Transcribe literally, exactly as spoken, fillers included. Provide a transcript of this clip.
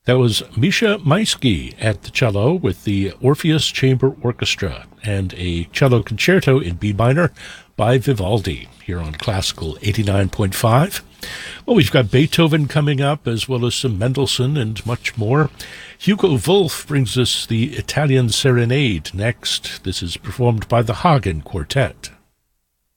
That was Misha Maisky at the cello with the Orpheus Chamber Orchestra and a cello concerto in B minor by Vivaldi here on Classical eighty-nine point five. Well, we've got Beethoven coming up as well as some Mendelssohn and much more. Hugo Wolf brings us the Italian Serenade next. This is performed by the Hagen Quartet.